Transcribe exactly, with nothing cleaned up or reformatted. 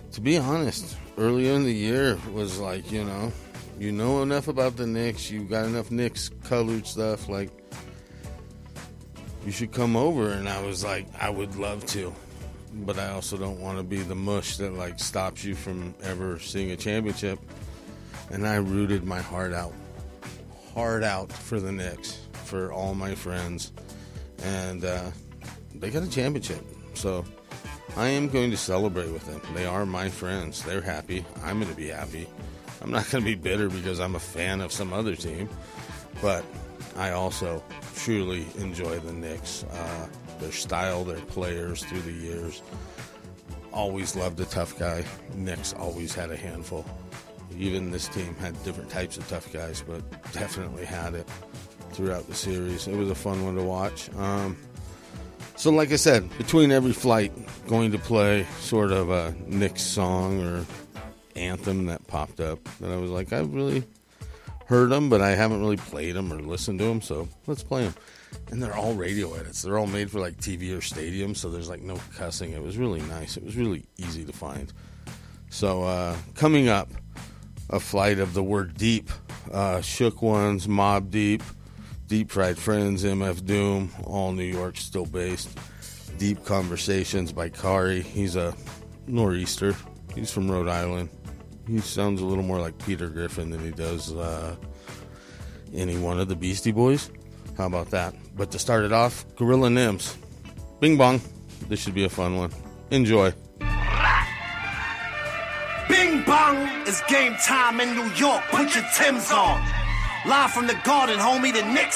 To be honest, earlier in the year was like, you know, you know enough about the Knicks, you got enough Knicks colored stuff, like, you should come over. And I was like, I would love to, but I also don't want to be the mush that, like, stops you from ever seeing a championship. And I rooted my heart out, heart out for the Knicks, for all my friends. And uh, they got a championship, so I am going to celebrate with them. They are my friends. They're happy. I'm going to be happy. I'm not going to be bitter because I'm a fan of some other team, but I also truly enjoy the Knicks. Uh, their style, their players through the years. Always loved a tough guy. Knicks always had a handful. Even this team had different types of tough guys, but definitely had it throughout the series. It was a fun one to watch. Um, so like I said, between every flight, going to play sort of a Knicks song or anthem that popped up that I was like, I've really heard them, but I haven't really played them or listened to them, so let's play them. And they're all radio edits. They're all made for like T V or stadium, so there's like no cussing. It was really nice. It was really easy to find. So uh, coming up, a flight of the word deep, uh, Shook Ones, Mobb Deep, Deep Fried Friends, M F Doom, all New York, still based. Deep Conversations by Kari. He's a nor'easter. He's from Rhode Island. He sounds a little more like Peter Griffin than he does uh, any one of the Beastie Boys. How about that? But to start it off, Gorilla Nims. Bing bong. This should be a fun one. Enjoy. Bing bong, it's game time in New York. Put your Timbs on. Live from the Garden, homie, the Knicks